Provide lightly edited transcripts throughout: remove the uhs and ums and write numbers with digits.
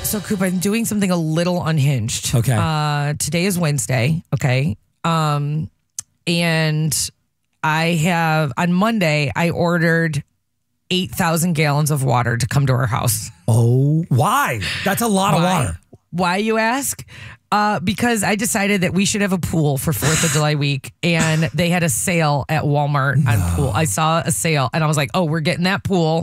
So, Coop, I'm doing something a little unhinged. Okay. Today is Wednesday. Okay. And I have, on Monday, I ordered 8,000 gallons of water to come to our house. Oh, why? That's a lot of water. Why, you ask? Because I decided that we should have a pool for 4th of July week, and they had a sale at Walmart on pool. I saw a sale, and I was like, "Oh, we're getting that pool."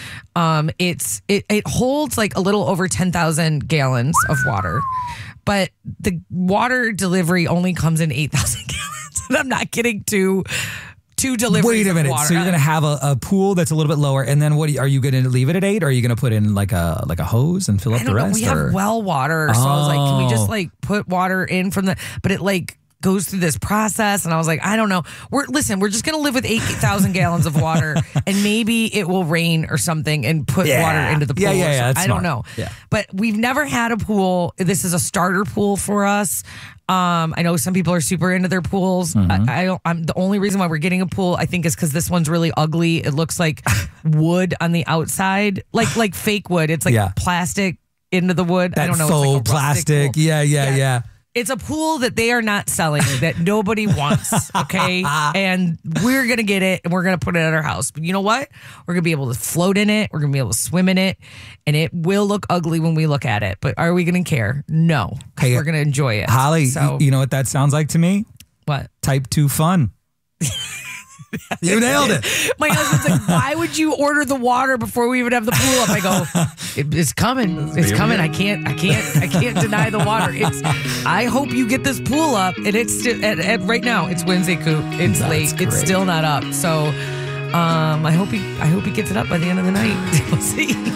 It holds like a little over 10,000 gallons of water, but the water delivery only comes in 8,000 gallons, and I'm not getting two deliveries. Wait a minute. Of water. So you're going to have a pool that's a little bit lower, and then what? Are you going to leave it at 8, or are you going to put in like a hose and fill up the rest? We have well water, so I was like, can we just like put water in from the? But it like goes through this process, and I was like, I don't know. We're just going to live with 8,000 gallons of water, and maybe it will rain or something, and put water into the pool. Yeah. I don't know. Yeah. But we've never had a pool. This is a starter pool for us. I know some people are super into their pools. I'm the only reason why we're getting a pool, I think, is because this one's really ugly. It looks like wood on the outside, like fake wood. It's like plastic into the wood. That I don't know. Faux it's like a plastic. pool. Yeah. It's a pool that they are not selling, that nobody wants, okay? And we're going to get it, and we're going to put it at our house. But you know what? We're going to be able to float in it. We're going to be able to swim in it. And it will look ugly when we look at it. But are we going to care? No. Hey, we're going to enjoy it. Holly, so, you know what that sounds like to me? What? Type 2 fun. You nailed it. My husband's like, why would you order the water before we even have the pool up? I go, it's coming. It's coming. I can't deny the water. I hope you get this pool up. And it's still, right now, it's Wednesday, Coop. It's late. Great. It's still not up. So I hope he gets it up by the end of the night. We'll see.